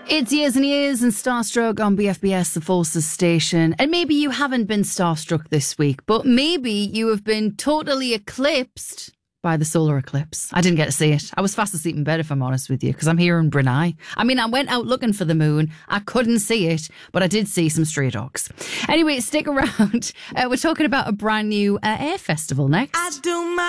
It's Years and Years and Starstruck on BFBS, the Forces station. And maybe you haven't been starstruck this week, but maybe you have been totally eclipsed by the solar eclipse. I didn't get to see it. I was fast asleep in bed, if I'm honest with you, because I'm here in Brunei. I mean, I went out looking for the moon. I couldn't see it, but I did see some stray dogs. Anyway, stick around. We're talking about a brand new air festival next.